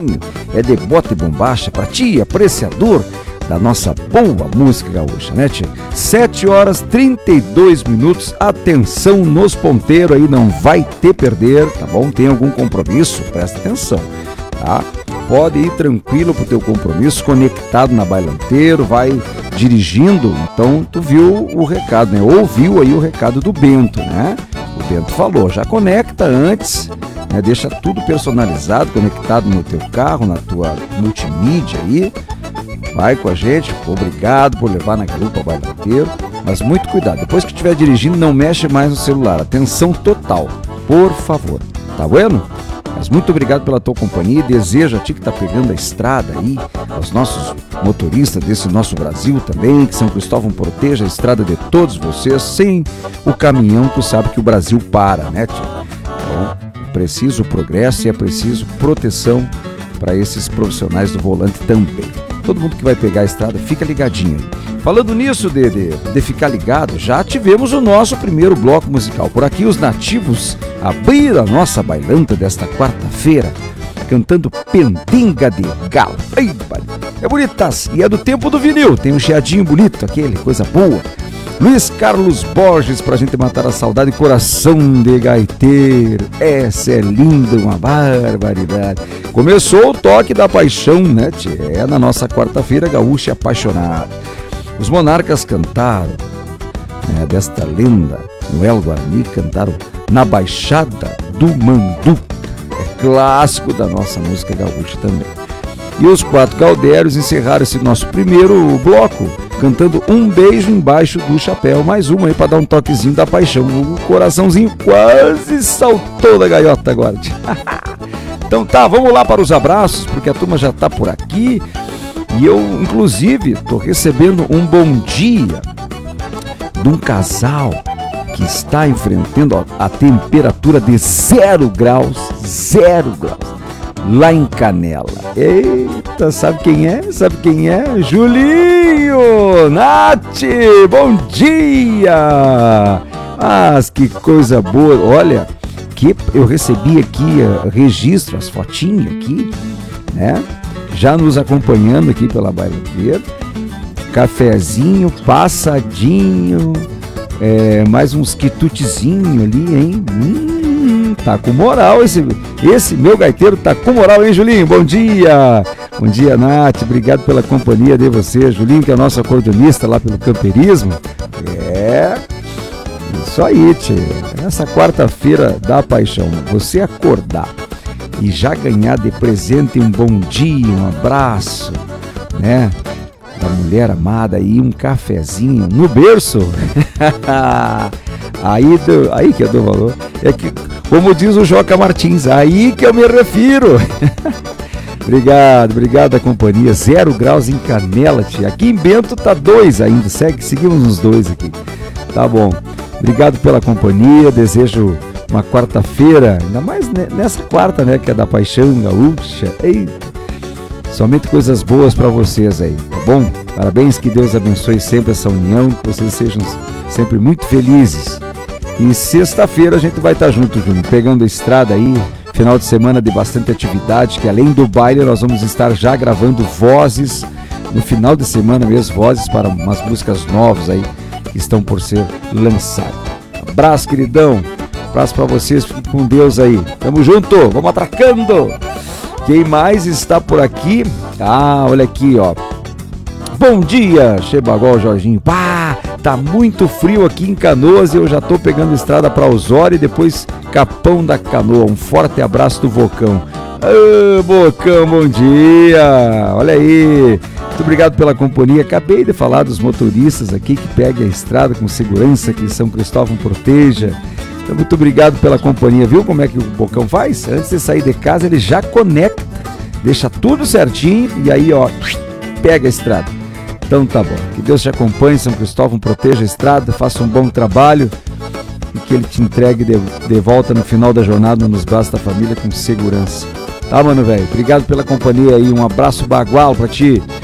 é de bota e bombacha pra ti, apreciador da nossa boa música gaúcha, né, tia? 7h32. Atenção nos ponteiros aí, não vai ter perder, tá bom? Tem algum compromisso? Presta atenção, tá? Pode ir tranquilo pro teu compromisso, conectado na Bailanteiro, vai dirigindo. Então tu viu o recado, né? Ouviu aí o recado do Bento, né? O Bento falou, já conecta antes, né? Deixa tudo personalizado, conectado no teu carro, na tua multimídia aí. Vai com a gente, obrigado por levar na garupa Bailanteiro, mas muito cuidado, depois que estiver dirigindo não mexe mais no celular, atenção total, por favor, tá bueno? Mas muito obrigado pela tua companhia e desejo a ti que tá pegando a estrada aí, aos nossos motoristas desse nosso Brasil também, que São Cristóvão proteja a estrada de todos vocês. Sem o caminhão, tu sabe que o Brasil para, né, tio? Então, é preciso progresso e é preciso proteção para esses profissionais do volante também. Todo mundo que vai pegar a estrada, fica ligadinho aí. Falando nisso de ficar ligado, já tivemos o nosso primeiro bloco musical. Por aqui os nativos abriram a nossa bailanta desta quarta-feira, cantando Pendenga de Galo. Ai, é bonitas, e é do tempo do vinil, tem um chiadinho bonito, aquele, coisa boa. Luiz Carlos Borges, pra gente matar a saudade, Coração de Gaiteiro. Essa é linda, uma barbaridade. Começou o toque da paixão, né, tchê? É na nossa quarta-feira gaúcha apaixonada. Os Monarcas cantaram, né, desta lenda, Noel Guarani, cantaram Na Baixada do Manduca. É clássico da nossa música gaúcha também. E os Quatro Caldeiros encerraram esse nosso primeiro bloco cantando Um Beijo Embaixo do Chapéu. Mais uma aí para dar um toquezinho da paixão. O coraçãozinho quase saltou da gaiota agora. Então tá, vamos lá para os abraços, porque a turma já tá por aqui. E eu, inclusive, tô recebendo um bom dia de um casal que está enfrentando a temperatura de 0 graus, lá em Canela. Eita, sabe quem é? Julinho! Nath, bom dia! Mas que coisa boa! Olha, que eu recebi aqui registro, as fotinhas aqui, né? Já nos acompanhando aqui pela Bailanteiro. Cafezinho, passadinho, mais uns quitutezinhos ali, hein? Tá com moral esse meu gaiteiro, tá com moral, hein, Julinho? Bom dia! Bom dia, Nath, obrigado pela companhia de você, Julinho, que é nosso acordeonista lá pelo camperismo. Isso aí, tchê. Essa quarta-feira da paixão, você acordar e já ganhar de presente um bom dia, um abraço, né? Da mulher amada aí, um cafezinho no berço. Aí que eu dou valor. É que, como diz o Joca Martins, aí que eu me refiro. Obrigado a companhia. 0 graus em Canela, tia. Aqui em Bento tá 2 ainda. Seguimos uns 2 aqui. Tá bom. Obrigado pela companhia. Desejo uma quarta-feira, ainda mais nessa quarta, né, que é da paixão gaúcha. Eita. Somente coisas boas para vocês aí, tá bom? Parabéns, que Deus abençoe sempre essa união, que vocês sejam sempre muito felizes. E sexta-feira a gente vai estar junto, Júnior, pegando a estrada aí, final de semana de bastante atividade, que além do baile nós vamos estar já gravando vozes, no final de semana mesmo, vozes para umas músicas novas aí, que estão por ser lançadas. Abraço, queridão, abraço para vocês, fiquem com Deus aí. Tamo junto, vamos atracando! Quem mais está por aqui? Ah, olha aqui, ó. Bom dia, Chebagol, Jorginho. Pá, tá muito frio aqui em Canoas e eu já tô pegando estrada para Osório e depois Capão da Canoa. Um forte abraço do Bocão. Ô, Bocão, bom dia. Olha aí. Muito obrigado pela companhia. Acabei de falar dos motoristas aqui que peguem a estrada com segurança, que São Cristóvão proteja. Então, muito obrigado pela companhia. Viu como é que o Bocão faz? Antes de sair de casa, ele já conecta, deixa tudo certinho e aí, ó, pega a estrada. Então tá bom. Que Deus te acompanhe, São Cristóvão, proteja a estrada, faça um bom trabalho e que ele te entregue de volta no final da jornada nos braços da família com segurança. Tá, mano, velho? Obrigado pela companhia aí. Um abraço bagual pra ti.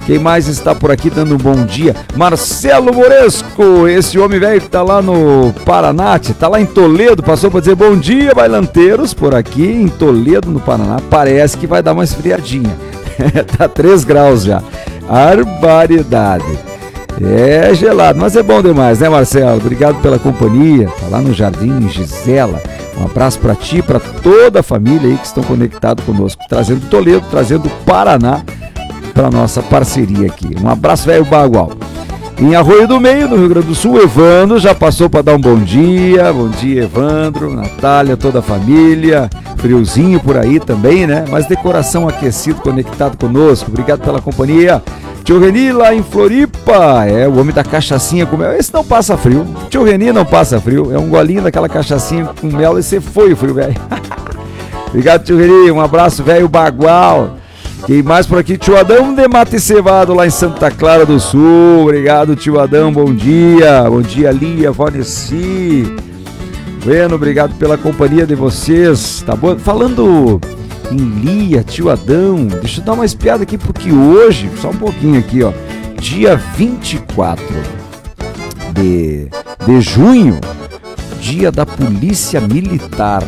Quem mais está por aqui dando um bom dia? Marcelo Moresco, esse homem velho que tá lá no Paraná, tá lá em Toledo, passou para dizer bom dia, bailanteiros, por aqui em Toledo, no Paraná. Parece que vai dar uma esfriadinha. Tá 3 graus já. Barbaridade. É gelado, mas é bom demais, né, Marcelo? Obrigado pela companhia. Tá lá no Jardim Gisela. Um abraço para ti, para toda a família aí que estão conectados conosco, trazendo Toledo, trazendo Paraná para nossa parceria aqui. Um abraço, velho Bagual. Em Arroio do Meio, no Rio Grande do Sul, Evandro já passou para dar um bom dia. Bom dia, Evandro, Natália, toda a família. Friozinho por aí também, né? Mas de coração aquecido, conectado conosco. Obrigado pela companhia. Tio Reni lá em Floripa, o homem da cachaçinha com mel. Esse não passa frio. Tio Reni não passa frio. É um golinho daquela cachaçinha com mel e você foi o frio, velho. Obrigado, tio Reni. Um abraço, velho Bagual. Quem mais por aqui? Tio Adão de Mate Cevado, lá em Santa Clara do Sul. Obrigado, tio Adão. Bom dia. Bom dia, Lia, Vanessa. Bueno, obrigado pela companhia de vocês. Tá bom? Falando em Lia, tio Adão, deixa eu dar uma espiada aqui, porque hoje, só um pouquinho aqui, ó, dia 24 de junho, dia da Polícia Militar.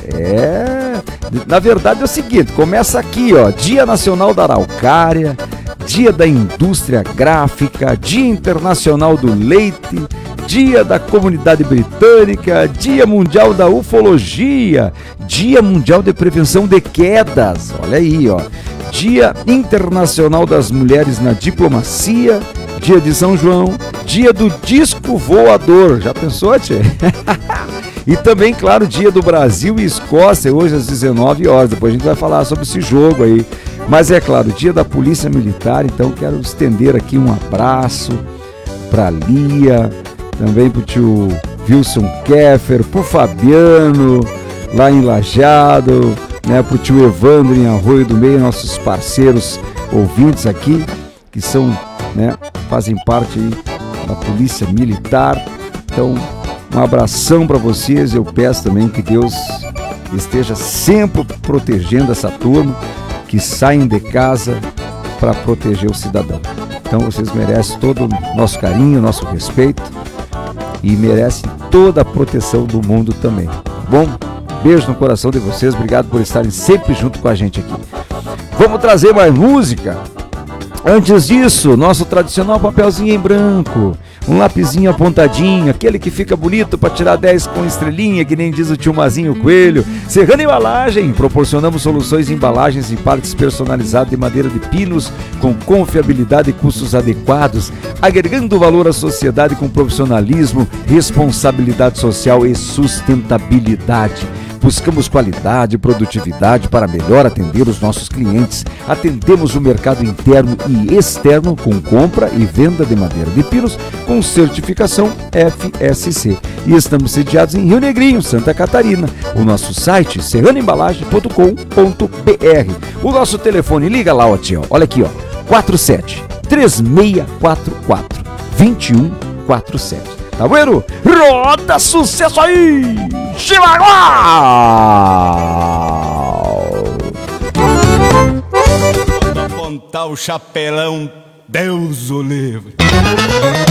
Na verdade é o seguinte, começa aqui, ó, Dia Nacional da Araucária, Dia da Indústria Gráfica, Dia Internacional do Leite, Dia da Comunidade Britânica, Dia Mundial da Ufologia, Dia Mundial de Prevenção de Quedas, olha aí, ó, Dia Internacional das Mulheres na Diplomacia, Dia de São João, Dia do Disco Voador, já pensou, tchê? E também, claro, Dia do Brasil e Escócia, hoje às 19 horas, depois a gente vai falar sobre esse jogo aí. Mas é claro, Dia da Polícia Militar, então quero estender aqui um abraço para Lia, também para o tio Wilson Keffer, para o Fabiano, lá em Lajeado, né, para o tio Evandro em Arroio do Meio, nossos parceiros ouvintes aqui, que são, né, fazem parte aí da Polícia Militar. Então, um abração para vocês. Eu peço também que Deus esteja sempre protegendo essa turma que saem de casa para proteger o cidadão. Então vocês merecem todo o nosso carinho, nosso respeito e merecem toda a proteção do mundo também. Tá bom? Beijo no coração de vocês. Obrigado por estarem sempre junto com a gente aqui. Vamos trazer mais música. Antes disso, nosso tradicional papelzinho em branco, um lapisinho apontadinho, aquele que fica bonito para tirar 10 com estrelinha, que nem diz o tio Mazinho Coelho. Serrano Embalagem, proporcionamos soluções em embalagens e partes personalizadas de madeira de pinos, com confiabilidade e custos adequados, agregando valor à sociedade com profissionalismo, responsabilidade social e sustentabilidade. Buscamos qualidade e produtividade para melhor atender os nossos clientes. Atendemos o mercado interno e externo com compra e venda de madeira de pinos com certificação FSC. E estamos sediados em Rio Negrinho, Santa Catarina. O nosso site serranoembalagem.com.br. O nosso telefone, liga lá, ó, tio. Olha aqui, ó, 47-3644-2147. Tá vendo? Roda sucesso aí! Chihuahua! Quando apontar o chapelão, Deus o livre.